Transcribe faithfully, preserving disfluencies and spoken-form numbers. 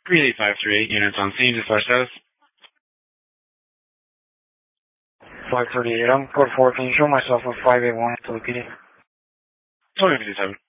three eight five three eight units on scene, dispatch status. five thirty-eight, I'm code four, can you show myself with five eight one to the P D? twenty fifty-seven.